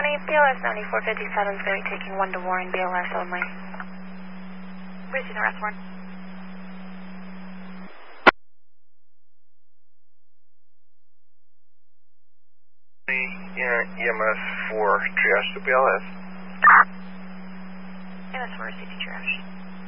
BLS 9457 Ferry taking 1 to Warren, BLS only. Receiving the rest, Warren. EMS for triage to BLS. EMS for receiving triage.